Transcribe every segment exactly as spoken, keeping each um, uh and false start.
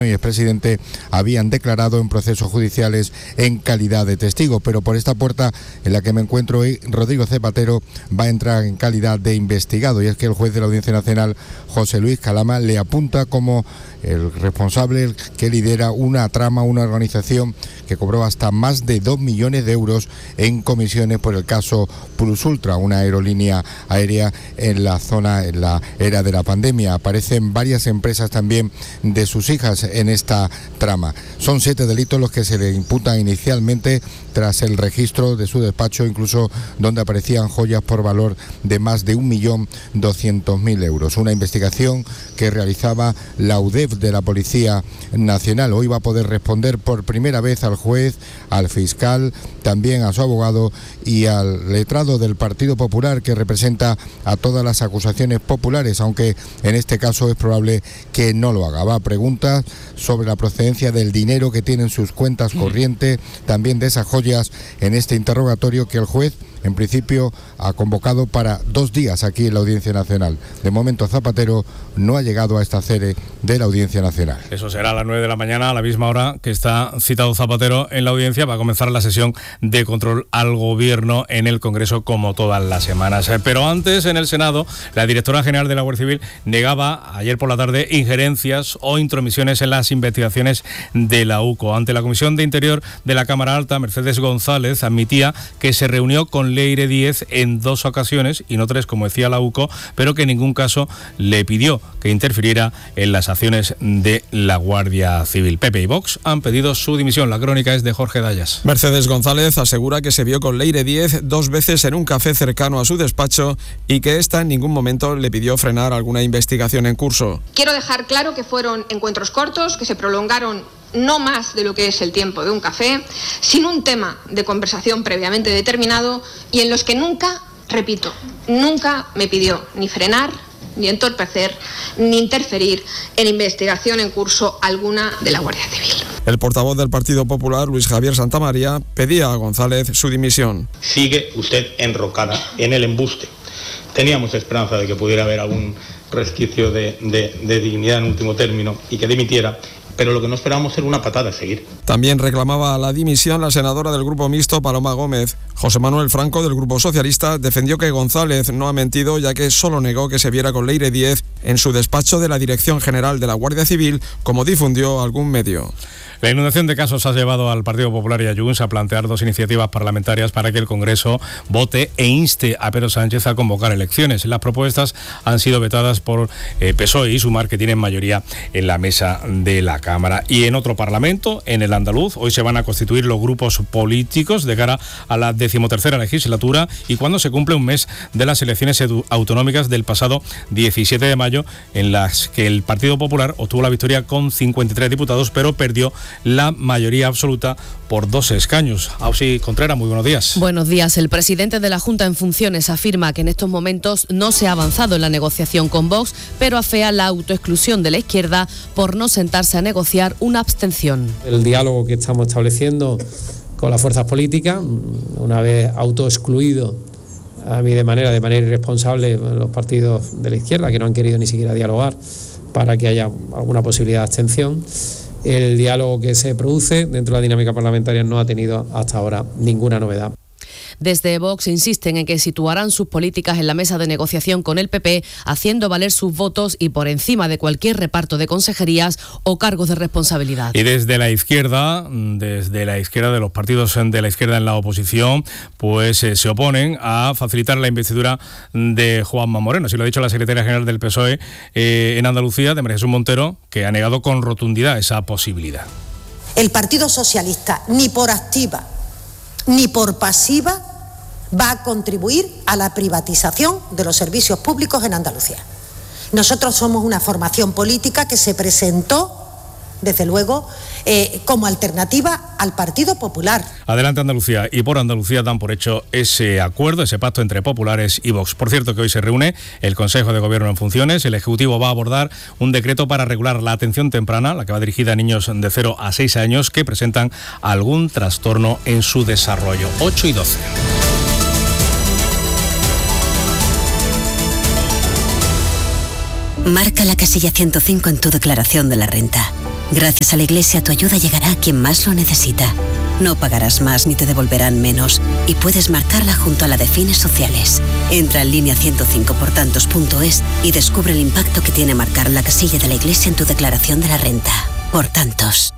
y el expresidente habían declarado en procesos judiciales en calidad de testigo, pero por esta puerta en la que me encuentro hoy, Rodrigo Zapatero va a entrar en calidad de investigado, y es que el juez de la Audiencia Nacional, José Luis Calama, le apunta como el responsable que lidera una trama, una organización que cobró hasta más de dos millones de euros en comisiones por el caso Plus Ultra, una aerolínea aérea en la zona, en la era de la pandemia. Aparecen varias empresas también de sus hijas en esta trama. Son siete delitos los que se le imputan inicialmente tras el registro de su despacho, incluso donde aparecían joyas por valor de más de un millón doscientos mil euros. Una investigación que realizaba la U D E F de la Policía Nacional. Hoy va a poder responder por primera vez al juez, al fiscal, también a su abogado y al letrado del Partido Popular, que representa a todas las acusaciones populares, aunque en este caso es probable que no lo haga. Va a preguntas sobre la procedencia del dinero que tienen sus cuentas corrientes, también de esas joyas, en este interrogatorio que el juez en principio ha convocado para dos días aquí en la Audiencia Nacional. De momento Zapatero no ha llegado a esta sede de la Audiencia Nacional. Eso será a las nueve de la mañana, a la misma hora que está citado Zapatero en la audiencia. Va a comenzar la sesión de control al Gobierno en el Congreso, como todas las semanas. Pero antes, en el Senado, la directora general de la Guardia Civil negaba ayer por la tarde injerencias o intromisiones en las investigaciones de la U C O. Ante la Comisión de Interior de la Cámara Alta, Mercedes González admitía que se reunió con Leire Díez en dos ocasiones, y no tres, como decía la U C O, pero que en ningún caso le pidió que interfiriera en las acciones de la Guardia Civil. P P y Vox han pedido su dimisión. La crónica es de Jorge Dayas. Mercedes González asegura que se vio con Leire Díez dos veces en un café cercano a su despacho y que ésta en ningún momento le pidió frenar alguna investigación en curso. Quiero dejar claro que fueron encuentros cortos, que se prolongaron no más de lo que es el tiempo de un café, sin un tema de conversación previamente determinado, y en los que nunca, repito, nunca me pidió ni frenar, ni entorpecer, ni interferir en investigación en curso alguna de la Guardia Civil. El portavoz del Partido Popular, Luis Javier Santamaría, pedía a González su dimisión. Sigue usted enrocada en el embuste. Teníamos esperanza de que pudiera haber algún resquicio de, de, de dignidad en último término y que dimitiera, pero lo que no esperábamos era una patada a seguir. También reclamaba la dimisión la senadora del Grupo Mixto, Paloma Gómez. José Manuel Franco, del Grupo Socialista, defendió que González no ha mentido, ya que solo negó que se viera con Leire Díez en su despacho de la Dirección General de la Guardia Civil, como difundió algún medio. La inundación de casos ha llevado al Partido Popular y a Junts a plantear dos iniciativas parlamentarias para que el Congreso vote e inste a Pedro Sánchez a convocar elecciones. Las propuestas han sido vetadas por eh, P S O E y Sumar, que tienen mayoría en la mesa de la Cámara. Y en otro Parlamento, en el andaluz, hoy se van a constituir los grupos políticos de cara a la decimotercera legislatura, y cuando se cumple un mes de las elecciones autonómicas del pasado diecisiete de mayo, en las que el Partido Popular obtuvo la victoria con cincuenta y tres diputados, pero perdió la mayoría absoluta por dos escaños. Ausi Contreras, muy buenos días. Buenos días. El presidente de la Junta en funciones afirma que en estos momentos no se ha avanzado en la negociación con Vox, pero afea la autoexclusión de la izquierda por no sentarse a negociar una abstención. El diálogo que estamos estableciendo con las fuerzas políticas, una vez autoexcluido a mí de manera, de manera irresponsable los partidos de la izquierda, que no han querido ni siquiera dialogar para que haya alguna posibilidad de abstención. El diálogo que se produce dentro de la dinámica parlamentaria no ha tenido hasta ahora ninguna novedad. Desde Vox insisten en que situarán sus políticas en la mesa de negociación con el P P, haciendo valer sus votos y por encima de cualquier reparto de consejerías o cargos de responsabilidad. Y desde la izquierda, desde la izquierda de los partidos de la izquierda en la oposición, pues eh, se oponen a facilitar la investidura de Juanma Moreno. Así lo ha dicho la secretaria general del P S O E eh, en Andalucía, de María Jesús Montero, que ha negado con rotundidad esa posibilidad. El Partido Socialista, ni por activa ni por pasiva, va a contribuir a la privatización de los servicios públicos en Andalucía. Nosotros somos una formación política que se presentó, desde luego, eh, como alternativa al Partido Popular. Adelante Andalucía, y por Andalucía dan por hecho ese acuerdo, ese pacto entre populares y Vox. Por cierto, que hoy se reúne el Consejo de Gobierno en funciones. El Ejecutivo va a abordar un decreto para regular la atención temprana, la que va dirigida a niños de cero a seis años que presentan algún trastorno en su desarrollo. ocho y doce. Marca la casilla ciento cinco en tu declaración de la renta. Gracias a la Iglesia, tu ayuda llegará a quien más lo necesita. No pagarás más ni te devolverán menos. Y puedes marcarla junto a la de fines sociales. Entra en línea ciento cinco por tantos punto es y descubre el impacto que tiene marcar la casilla de la Iglesia en tu declaración de la renta. Por tantos.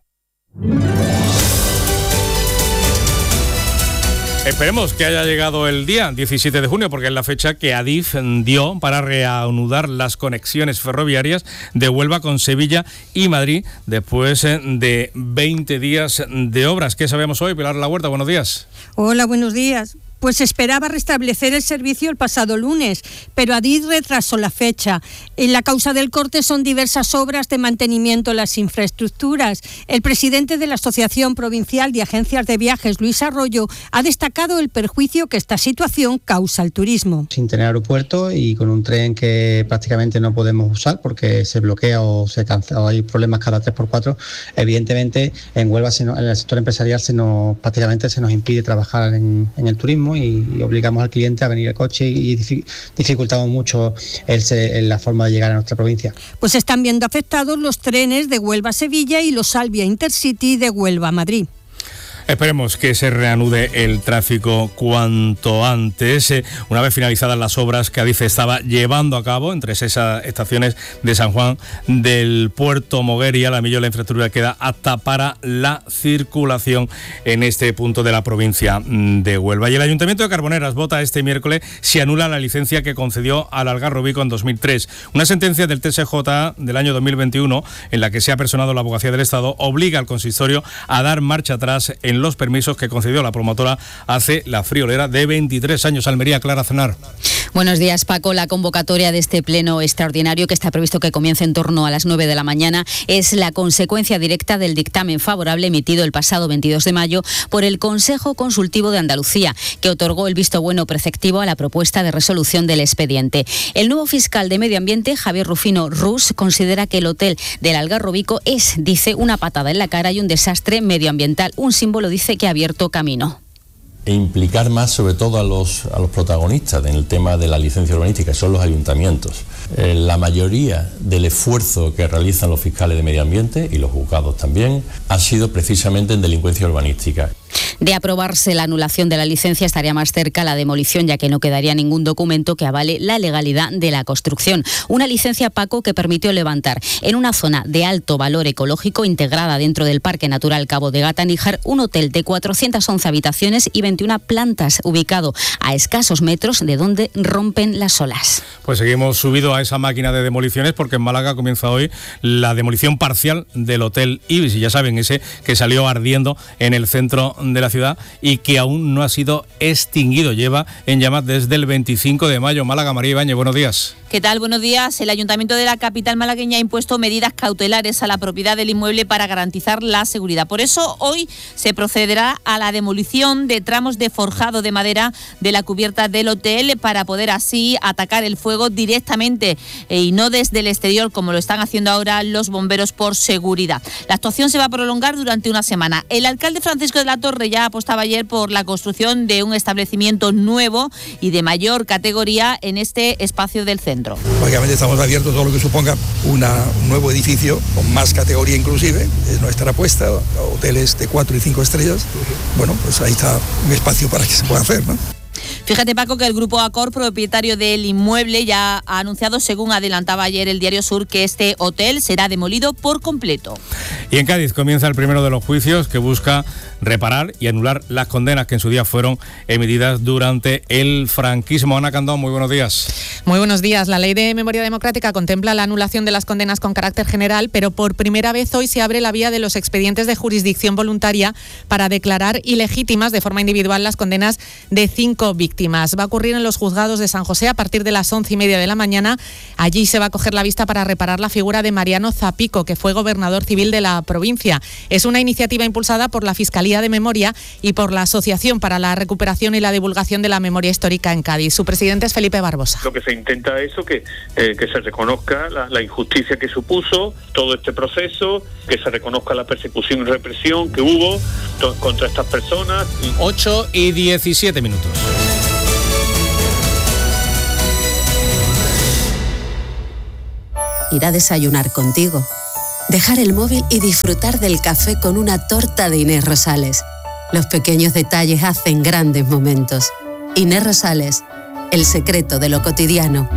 Esperemos que haya llegado el día diecisiete de junio, porque es la fecha que Adif dio para reanudar las conexiones ferroviarias de Huelva con Sevilla y Madrid después de veinte días de obras. ¿Qué sabemos hoy? Pilar La Huerta, buenos días. Hola, buenos días. Pues esperaba restablecer el servicio el pasado lunes, pero Adif retrasó la fecha. En la causa del corte son diversas obras de mantenimiento en las infraestructuras. El presidente de la Asociación Provincial de Agencias de Viajes, Luis Arroyo, ha destacado el perjuicio que esta situación causa al turismo. Sin tener aeropuerto y con un tren que prácticamente no podemos usar porque se bloquea o se cancela, o hay problemas cada tres por cuatro, evidentemente en Huelva, se nos, en el sector empresarial, se nos, prácticamente se nos impide trabajar en, en el turismo. Y, y obligamos al cliente a venir a coche y dificultamos mucho el, el, la forma de llegar a nuestra provincia. Pues están viendo afectados los trenes de Huelva a Sevilla y los Albia Intercity de Huelva a Madrid. Esperemos que se reanude el tráfico cuanto antes, eh, una vez finalizadas las obras que Adif estaba llevando a cabo entre esas estaciones de San Juan del Puerto Moguer y Alamillo. La infraestructura queda apta para la circulación en este punto de la provincia de Huelva. Y el Ayuntamiento de Carboneras vota este miércoles si anula la licencia que concedió al Algarrobico en dos mil tres. Una sentencia del T S J del año dos mil veintiuno, en la que se ha personado la Abogacía del Estado, obliga al consistorio a dar marcha atrás en los permisos que concedió la promotora hace la friolera de veintitrés años. Almería, Clara Cenar. Buenos días, Paco. La convocatoria de este pleno extraordinario, que está previsto que comience en torno a las nueve de la mañana, es la consecuencia directa del dictamen favorable emitido el pasado veintidós de mayo por el Consejo Consultivo de Andalucía, que otorgó el visto bueno preceptivo a la propuesta de resolución del expediente. El nuevo fiscal de Medio Ambiente, Javier Rufino Rus, considera que el hotel del Algarrobico es, dice, una patada en la cara y un desastre medioambiental, un símbolo, dice, que ha abierto camino. E implicar más sobre todo a los, a los protagonistas en el tema de la licencia urbanística, que son los ayuntamientos. Eh, la mayoría del esfuerzo que realizan los fiscales de medio ambiente y los juzgados también ha sido precisamente en delincuencia urbanística. De aprobarse la anulación de la licencia, estaría más cerca la demolición, ya que no quedaría ningún documento que avale la legalidad de la construcción. Una licencia, Paco, que permitió levantar en una zona de alto valor ecológico integrada dentro del Parque Natural Cabo de Gata-Níjar un hotel de cuatrocientas once habitaciones y veintiuna plantas, ubicado a escasos metros de donde rompen las olas. Pues seguimos subido a esa máquina de demoliciones, porque en Málaga comienza hoy la demolición parcial del Hotel Ibis, y ya saben, ese que salió ardiendo en el centro de la ciudad y que aún no ha sido extinguido. Lleva en llamas desde el veinticinco de mayo. Málaga, María Ibáñez, buenos días. ¿Qué tal? Buenos días. El Ayuntamiento de la capital malagueña ha impuesto medidas cautelares a la propiedad del inmueble para garantizar la seguridad. Por eso, hoy se procederá a la demolición de tramos de forjado de madera de la cubierta del hotel, para poder así atacar el fuego directamente y no desde el exterior, como lo están haciendo ahora los bomberos por seguridad. La actuación se va a prolongar durante una semana. El alcalde Francisco de la Torre ya apostaba ayer por la construcción de un establecimiento nuevo y de mayor categoría en este espacio del centro. Lógicamente estamos abiertos a todo lo que suponga una, un nuevo edificio con más categoría inclusive, es nuestra apuesta, hoteles de cuatro y cinco estrellas. Bueno, pues ahí está un espacio para que se pueda hacer, ¿no? Fíjate, Paco, que el Grupo Accor, propietario del inmueble, ya ha anunciado, según adelantaba ayer el Diario Sur, que este hotel será demolido por completo. Y en Cádiz comienza el primero de los juicios que busca reparar y anular las condenas que en su día fueron emitidas durante el franquismo. Ana Candón, muy buenos días. Muy buenos días. La Ley de Memoria Democrática contempla la anulación de las condenas con carácter general, pero por primera vez hoy se abre la vía de los expedientes de jurisdicción voluntaria para declarar ilegítimas de forma individual las condenas de cinco víctimas. Va a ocurrir en los juzgados de San José a partir de las once y media de la mañana. Allí se va a coger la vista para reparar la figura de Mariano Zapico, que fue gobernador civil de la provincia. Es una iniciativa impulsada por la Fiscalía de Memoria y por la Asociación para la Recuperación y la Divulgación de la Memoria Histórica en Cádiz. Su presidente es Felipe Barbosa. Lo que se intenta es eso, que, eh, que se reconozca la, la injusticia que supuso todo este proceso, que se reconozca la persecución y represión que hubo to- contra estas personas. ocho y diecisiete minutos. Ir a desayunar contigo. Dejar el móvil y disfrutar del café con una torta de Inés Rosales. Los pequeños detalles hacen grandes momentos. Inés Rosales, el secreto de lo cotidiano.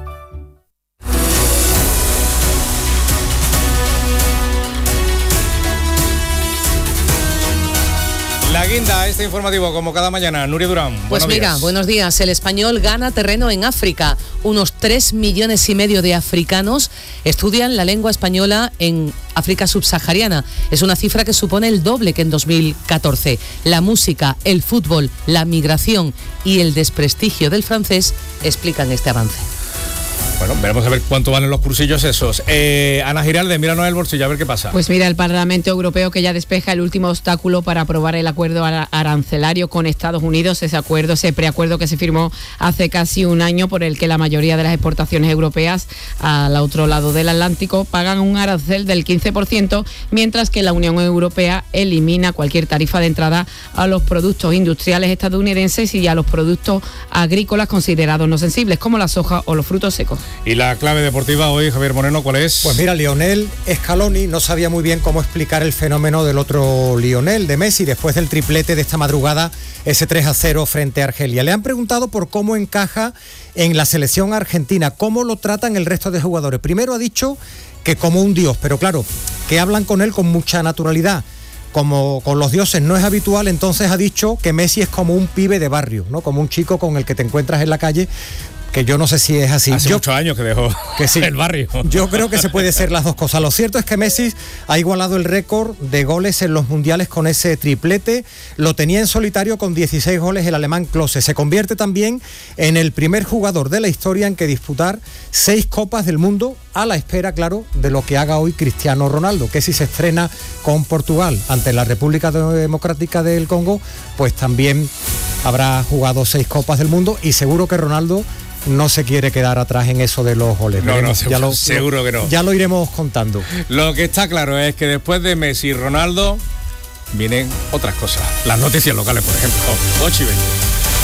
La guinda, este informativo, como cada mañana. Nuria Durán, Pues buenos mira, días. buenos días. El español gana terreno en África. Unos tres millones y medio de africanos estudian la lengua española en África subsahariana. Es una cifra que supone el doble que en dos mil catorce. La música, el fútbol, la migración y el desprestigio del francés explican este avance. Bueno, veremos a ver cuánto valen los cursillos esos. Eh, Ana Giralde, míranos el bolsillo, a ver qué pasa. Pues mira, el Parlamento Europeo que ya despeja el último obstáculo para aprobar el acuerdo arancelario con Estados Unidos, ese acuerdo, ese preacuerdo que se firmó hace casi un año, por el que la mayoría de las exportaciones europeas al otro lado del Atlántico pagan un arancel del quince por ciento, mientras que la Unión Europea elimina cualquier tarifa de entrada a los productos industriales estadounidenses y a los productos agrícolas considerados no sensibles, como la soja o los frutos secos. Y la clave deportiva hoy, Javier Moreno, ¿cuál es? Pues mira, Lionel Scaloni no sabía muy bien cómo explicar el fenómeno del otro Lionel, de Messi, después del triplete de esta madrugada, ese tres a cero frente a Argelia. Le han preguntado por cómo encaja en la selección argentina, cómo lo tratan el resto de jugadores. Primero ha dicho que como un dios, pero claro, que hablan con él con mucha naturalidad. Como con los dioses no es habitual, entonces ha dicho que Messi es como un pibe de barrio, ¿no? Como un chico con el que te encuentras en la calle, que yo no sé si es así. Hace yo, muchos años que dejó que sí. el barrio. Yo creo que se puede ser las dos cosas. Lo cierto es que Messi ha igualado el récord de goles en los mundiales con ese triplete. Lo tenía en solitario con dieciséis goles el alemán Klose. Se convierte también en el primer jugador de la historia en que disputar seis Copas del Mundo, a la espera, claro, de lo que haga hoy Cristiano Ronaldo, que si se estrena con Portugal ante la República Democrática del Congo, pues también habrá jugado seis Copas del Mundo, y seguro que Ronaldo no se quiere quedar atrás en eso de los goles. No, no, seguro, ya lo, seguro que no. Ya lo iremos contando. Lo que está claro es que después de Messi y Ronaldo vienen otras cosas. Las noticias locales, por ejemplo. ocho y veinte.